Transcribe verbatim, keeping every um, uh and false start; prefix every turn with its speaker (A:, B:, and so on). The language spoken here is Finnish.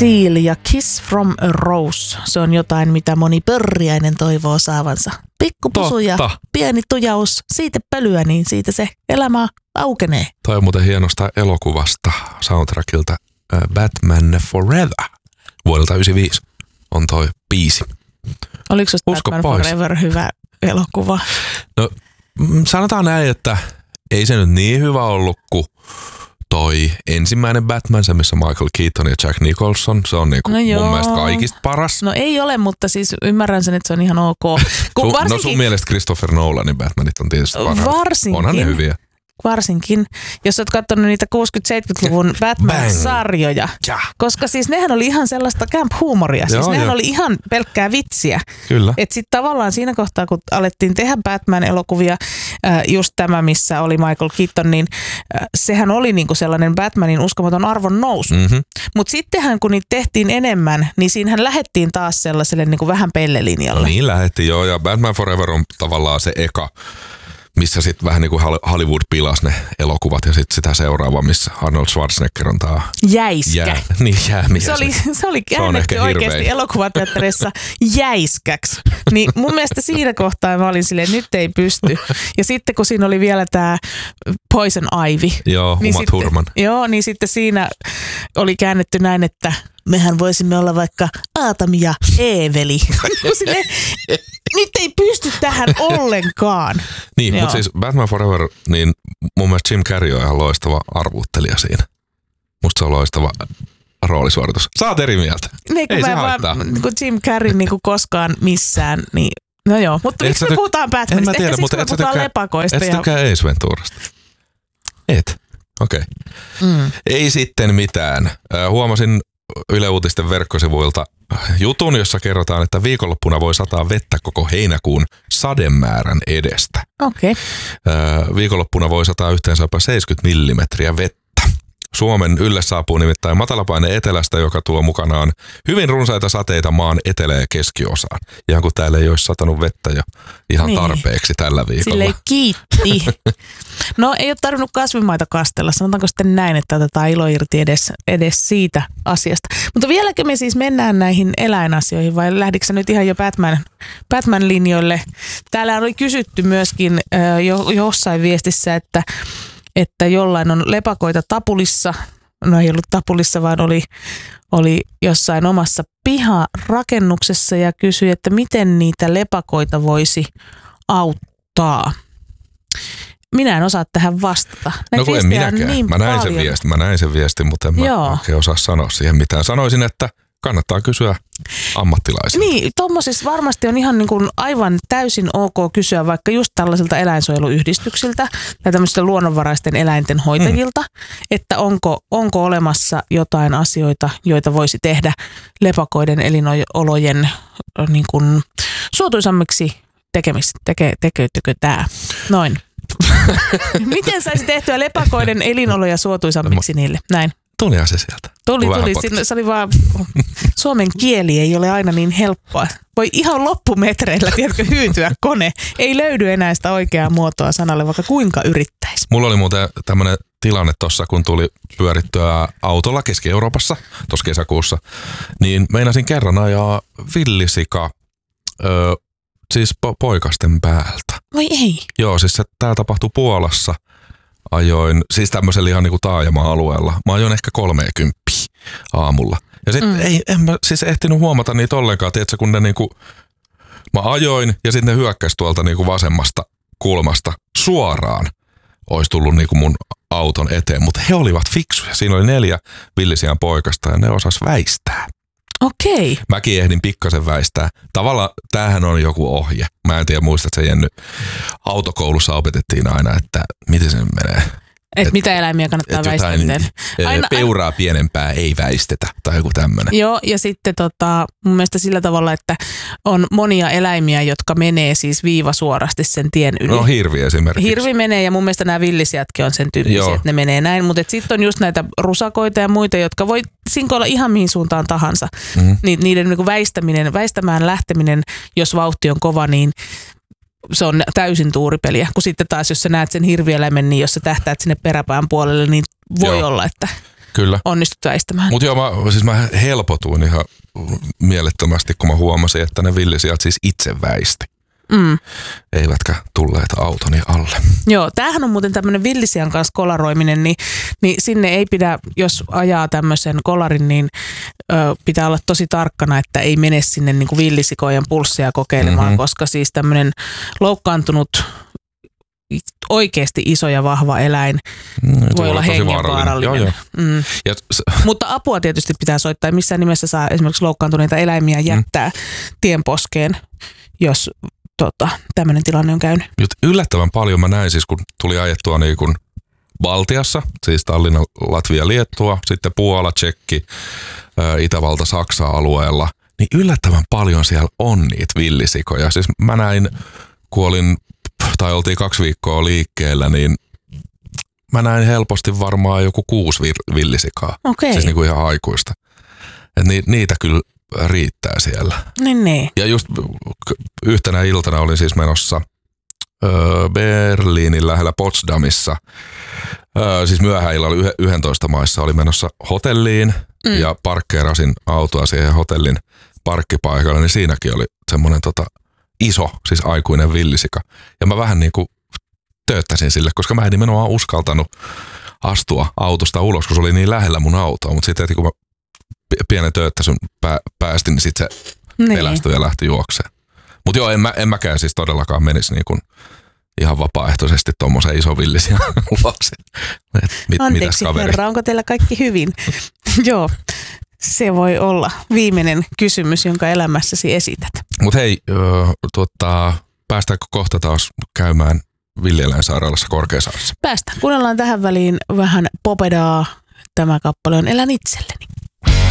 A: Seal ja Kiss from a Rose. Se on jotain, mitä moni pörriäinen toivoo saavansa. Pikkupusu ja pieni tujaus, siitä pölyä, niin siitä se elämä aukenee.
B: Toi on muuten hienosta elokuvasta soundtrackilta uh, Batman Forever vuodelta yhdeksänkymmentäviisi on toi biisi.
A: Oliko se Batman pois. Forever hyvä elokuva?
B: No sanotaan näin, että ei se nyt niin hyvä ollut kuin toi ensimmäinen Batman, se missä Michael Keaton ja Jack Nicholson, se on niinku no mun mielestä kaikista paras.
A: No ei ole, mutta siis ymmärrän sen, että se on ihan ok.
B: Kun sun, varsinkin, no sun mielestä Christopher Nolanin Batmanit on tietysti paras.
A: Varsinkin.
B: Onhan ne hyviä.
A: Varsinkin, jos olet katsonut niitä kuusikymmentä-seitsemänkymmentäluvun Batman-sarjoja. Ja. Koska siis nehän oli ihan sellaista camp-huumoria. Siis joo, nehän jo. oli ihan pelkkää vitsiä.
B: Kyllä.
A: Että sitten tavallaan siinä kohtaa, kun alettiin tehdä Batman-elokuvia, äh, just tämä, missä oli Michael Keaton, niin äh, sehän oli niinku sellainen Batmanin uskomaton arvon nousu. Mm-hmm. Mutta sittenhän, kun niitä tehtiin enemmän, niin siinähän lähdettiin taas sellaiselle niinku vähän pellelinjalle.
B: No niin lähdettiin joo, ja Batman Forever on tavallaan se eka, missä sitten vähän niin kuin Hollywood pilasi ne elokuvat ja sitten sitä seuraavaa, missä Arnold Schwarzenegger on tää
A: jäiskä.
B: Jää, niin jäämies.
A: Se oli, se oli käännetty oikeasti elokuvateatterissa jäiskäksi. Niin mun mielestä siinä kohtaa mä olin silleen, nyt ei pysty. Ja sitten kun siinä oli vielä tää Poison Ivy.
B: Joo,
A: niin
B: Uma
A: sitten,
B: Thurman.
A: Joo, niin sitten siinä oli käännetty näin, että mehän voisimme olla vaikka Aatami ja Eeveli. Silleen, nyt ei pysty tähän ollenkaan.
B: Niin, mutta siis Batman Forever, niin mun mielestä Jim Carrey on ihan loistava arvuuttelija siinä. Musta se on loistava roolisuoritus. Saat eri mieltä.
A: Niin, kun ei se haittaa. Kun Jim Carrey niin kuin koskaan missään, niin no joo. Mutta miksi me ty- puhutaan Batmanista?
B: En mä tiedä,
A: ehkä
B: mutta
A: me puhutaan tykkää, lepakoista.
B: Et sä tykkää ja... Ace Venturasta? Et. Okei. Okay. Mm. Ei sitten mitään. Äh, huomasin Yle Uutisten verkkosivuilta jutun, jossa kerrotaan, että viikonloppuna voi sataa vettä koko heinäkuun sademäärän edestä.
A: Okei.
B: Okay. Viikonloppuna voi sataa yhteensä jopa seitsemänkymmentä millimetriä vettä. Suomen ylle saapuu nimittäin matalapaine etelästä, joka tuo mukanaan hyvin runsaita sateita maan etelä- ja keskiosaan. Ihan kun täällä ei olisi satanut vettä jo ihan niin tarpeeksi tällä viikolla.
A: Silleen kiitti. No ei ole tarvinnut kasvimaita kastella, sanotaanko sitten näin, että otetaan ilo irti edes, edes siitä asiasta. Mutta vieläkö me siis mennään näihin eläinasioihin vai lähdikö sä nyt ihan jo Batman, Batman-linjoille? Täällä oli kysytty myöskin äh, jo, jossain viestissä, että että jollain on lepakoita tapulissa, no ei ollut tapulissa, vaan oli, oli jossain omassa piharakennuksessa ja kysyi, että miten niitä lepakoita voisi auttaa. Minä en osaa tähän vastata. Näitä
B: no kun en minäkään.
A: Niin
B: mä, näin
A: sen
B: viestin, mä näin sen viestin, mutta en mä oikein osaa sanoa siihen mitään. Sanoisin, että kannattaa kysyä ammattilaisilta.
A: Niin, tommosissa varmasti on ihan niin kuin aivan täysin ok kysyä vaikka just tällaisilta eläinsuojeluyhdistyksiltä tai tämmöisiltä luonnonvaraisten eläinten hoitajilta, mm. että onko, onko olemassa jotain asioita, joita voisi tehdä lepakoiden elinolojen niin kuin suotuisammiksi tekemistä. Teke, tekeytykö tämä? Noin. Miten saisi tehtyä lepakoiden elinoloja suotuisammiksi niille? Näin.
B: Tulihan se sieltä.
A: Tuli, tuli. Siinä, se oli vaan, suomen kieli ei ole aina niin helppoa. Voi ihan loppumetreillä, tiedätkö, hyytyä kone. Ei löydy enää sitä oikeaa muotoa sanalle, vaikka kuinka yrittäisi.
B: Mulla oli muuten tämmöinen tilanne tuossa, kun tuli pyörittyä autolla Keski-Euroopassa tuossa kesäkuussa, niin meinasin kerran ajaa villisika, ö, siis po- poikasten päältä.
A: Vai ei?
B: Joo, siis tämä tapahtui Puolassa. Ajoin, siis tämmöisellä ihan niinku taajama-alueella. Mä ajoin ehkä kolmekymppiä aamulla. Ja sit mm. ei, en mä siis ehtinyt huomata niitä ollenkaan, tiedätkö, kun ne niinku, mä ajoin ja sitten ne hyökkäsi tuolta niinku vasemmasta kulmasta suoraan. Ois tullut niinku mun auton eteen, mutta he olivat fiksuja. Siinä oli neljä villisian poikasta ja ne osas väistää.
A: Okei.
B: Mäkin ehdin pikkasen väistää. Tavallaan tämähän on joku ohje. Mä en tiedä, muistat se Jenny. Autokoulussa opetettiin aina, että miten se menee.
A: Et, et mitä eläimiä kannattaa et väistää.
B: Aina, peuraa pienempää ei väistetä tai joku tämmöinen.
A: Joo, ja sitten tota, mun mielestä sillä tavalla, että on monia eläimiä, jotka menee siis viivasuorasti sen tien yli.
B: No hirvi esimerkiksi.
A: Hirvi menee ja mun mielestä nämä villisijatkin on sen tyyppisiä, Joo. että ne menee näin. Mutta sitten on just näitä rusakoita ja muita, jotka voi sinkoilla ihan mihin suuntaan tahansa. Mm-hmm. Ni, niiden niin kuin väistäminen, väistämään lähteminen, jos vauhti on kova, niin se on täysin tuuripeliä. Kun sitten taas, jos sä näet sen hirvieläimen, niin jos sä tähtäät sinne peräpään puolelle, niin voi Joo. olla, että
B: Kyllä.
A: onnistut väistämään.
B: Mutta joo, mä, siis mä helpotuin ihan mielettömästi, kun mä huomasin, että ne villisijat siis itse väisti.
A: Mm.
B: Eivätkä tulleet autoni alle.
A: Joo, tämähän on muuten tämmöinen villisian kanssa kolaroiminen, niin, niin sinne ei pidä, jos ajaa tämmöisen kolarin, niin ö, pitää olla tosi tarkkana, että ei mene sinne niin kuin villisikojen pulsseja kokeilemaan, mm-hmm. koska siis tämmöinen loukkaantunut oikeasti iso ja vahva eläin mm, voi olla hengenvaarallinen. Joo, joo. Mm. Ja s- Mutta apua tietysti pitää soittaa. Ei missään nimessä saa esimerkiksi loukkaantuneita eläimiä jättää mm. tienposkeen, jos tota, tämmöinen tilanne on käynyt.
B: Jut, yllättävän paljon mä näin siis, kun tuli ajettua niin kuin Baltiassa, siis Tallinna, Latvia, Liettua, sitten Puola, Tsekki, ä, Itävalta, Saksa alueella, niin yllättävän paljon siellä on niitä villisikoja. Siis mä näin, kun olin, tai oltiin kaksi viikkoa liikkeellä, niin mä näin helposti varmaan joku kuusi villisikaa.
A: Okei.
B: Siis niin kuin ihan aikuista. Et ni, niitä kyllä riittää siellä.
A: Niin, niin.
B: Ja just yhtenä iltana olin siis menossa öö, Berliinin lähellä Potsdamissa. Öö, siis myöhäillalla yksitoista maissa oli menossa hotelliin mm. ja parkkeerasin autoa siihen hotellin parkkipaikalle, niin siinäkin oli semmoinen tota, iso, siis aikuinen villisika. Ja mä vähän niin kuin tööttäsin sille, koska mä en nimenomaan uskaltanut astua autosta ulos, kun se oli niin lähellä mun autoa. Mutta sitten kun mä pienen tööttäsyn pää, päästin, niin sitten se niin. pelästyi ja lähti juokseen. Mutta joo, en, mä, en mäkään siis todellakaan menisi niin kuin ihan vapaaehtoisesti tuommoisen ison villisian luokse. Mit,
A: Anteeksi herra, onko teillä kaikki hyvin? Joo, se voi olla viimeinen kysymys, jonka elämässäsi esität.
B: Mutta hei, ö, tuota, päästäänkö kohta taas käymään villieläinsairaalassa Korkeasaaressa?
A: Päästään. Kuunnellaan tähän väliin vähän Popedaa. Tämä kappale on Elän itselleni.